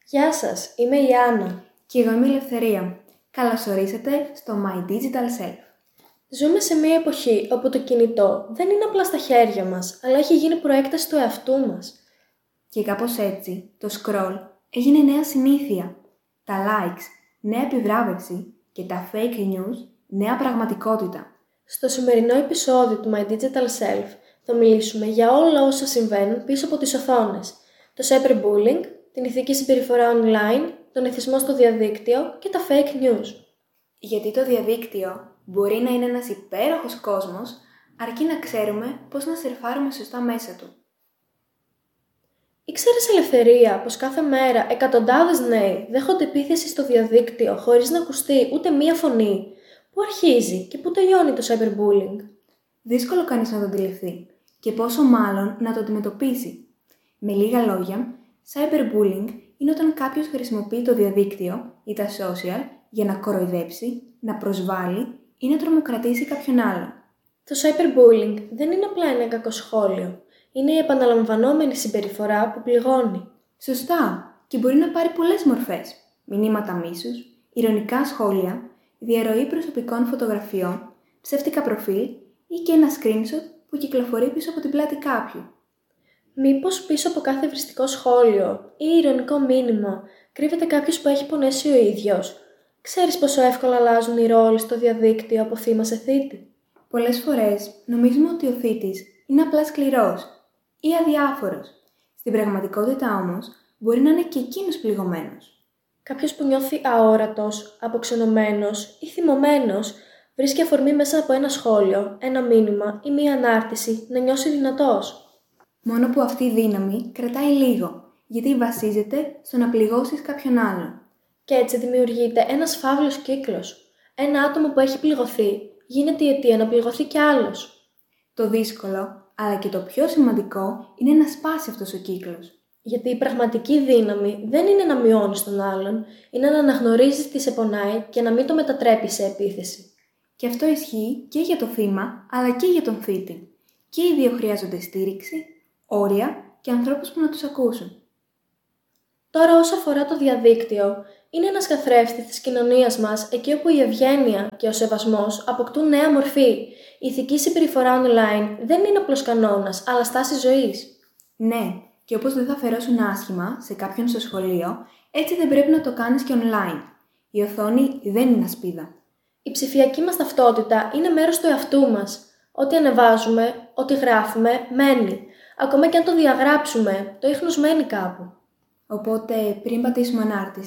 Γεια σας, είμαι η Άννα. Και εγώ είμαι η Ελευθερία. Καλώς ορίσατε στο My Digital Self. Ζούμε σε μια εποχή όπου το κινητό δεν είναι απλά στα χέρια μας, αλλά έχει γίνει προέκταση του εαυτού μας. Και κάπως έτσι, το scroll έγινε νέα συνήθεια. Τα likes, νέα επιβράβευση και τα fake news, νέα πραγματικότητα. Στο σημερινό επεισόδιο του My Digital Self θα μιλήσουμε για όλα όσα συμβαίνουν πίσω από τις οθόνες. Το cyberbullying, την ηθική συμπεριφορά online, τον εθισμό στο διαδίκτυο και τα fake news. Γιατί το διαδίκτυο μπορεί να είναι ένας υπέροχος κόσμος, αρκεί να ξέρουμε πώς να σερφάρουμε σωστά μέσα του. Ήξερες, Ελευθερία, πως κάθε μέρα εκατοντάδες νέοι δέχονται επίθεση στο διαδίκτυο χωρίς να ακουστεί ούτε μία φωνή? Πού αρχίζει και πού τελειώνει το cyberbullying? Δύσκολο κανείς να το αντιληφθεί και πόσο μάλλον να το αντιμετωπίσει. Με λίγα λόγια, cyberbullying είναι όταν κάποιος χρησιμοποιεί το διαδίκτυο ή τα social για να κοροϊδέψει, να προσβάλλει ή να τρομοκρατήσει κάποιον άλλον. Το cyberbullying δεν είναι απλά ένα κακό σχόλιο. Είναι η επαναλαμβανόμενη συμπεριφορά που πληγώνει. Σωστά, και μπορεί να πάρει πολλές μορφές. Μηνύματα μίσους, ειρωνικά σχόλια, διαρροή προσωπικών φωτογραφιών, ψεύτικα προφίλ ή και ένα screenshot που κυκλοφορεί πίσω από την πλάτη κάποιου. Μήπως πίσω από κάθε βριστικό σχόλιο ή ειρωνικό μήνυμα κρύβεται κάποιος που έχει πονέσει ο ίδιος? Ξέρεις πόσο εύκολα αλλάζουν οι ρόλοι στο διαδίκτυο από θύμα σε θήτη? Πολλές φορές νομίζουμε ότι ο θήτης είναι απλά σκληρός ή αδιάφορος. Στην πραγματικότητα όμως μπορεί να είναι και εκείνος πληγωμένος. Κάποιος που νιώθει αόρατος, αποξενωμένος ή θυμωμένος βρίσκει αφορμή μέσα από ένα σχόλιο, ένα μήνυμα ή μία ανάρτηση να νιώσει δυνατός. Μόνο που αυτή η δύναμη κρατάει λίγο, γιατί βασίζεται στο να πληγώσεις κάποιον άλλον. Και έτσι δημιουργείται ένας φαύλος κύκλος. Ένα άτομο που έχει πληγωθεί γίνεται η αιτία να πληγωθεί κι άλλος. Το δύσκολο, αλλά και το πιο σημαντικό, είναι να σπάσει αυτός ο κύκλος. Γιατί η πραγματική δύναμη δεν είναι να μειώνεις τον άλλον, είναι να αναγνωρίζεις τι σε πονάει και να μην το μετατρέπεις σε επίθεση. Και αυτό ισχύει και για το θύμα, αλλά και για τον θήτη. Και οι δύο χρειάζονται στήριξη, όρια και ανθρώπους που να τους ακούσουν. Τώρα, όσο αφορά το διαδίκτυο, είναι ένας καθρέφτης της κοινωνίας μας, εκεί όπου η ευγένεια και ο σεβασμός αποκτούν νέα μορφή. Η ηθική συμπεριφορά online δεν είναι απλώς κανόνας, αλλά στάση ζωής. Ναι, και όπως δεν θα φερώσουν άσχημα σε κάποιον στο σχολείο, έτσι δεν πρέπει να το κάνεις και online. Η οθόνη δεν είναι ασπίδα. Η ψηφιακή μας ταυτότητα είναι μέρος του εαυτού μας. Ό,τι ανεβάζουμε, ό,τι γράφουμε, μένει. Ακόμα και αν το διαγράψουμε, το ίχνος μένει κάπου. Οπότε, πριν πατήσουμε ανάρτηση,